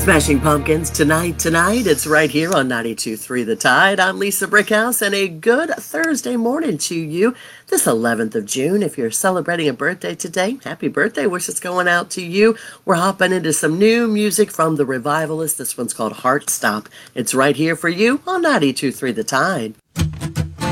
Smashing Pumpkins tonight. It's right here on 92.3 The Tide. I'm Lisa Brickhouse, and a good Thursday morning to you this 11th of June. If you're celebrating a birthday today, happy birthday. Wishes going out to you. We're hopping into some new music from the Revivalists. This one's called Heart Stop. It's right here for you on 92.3 The Tide.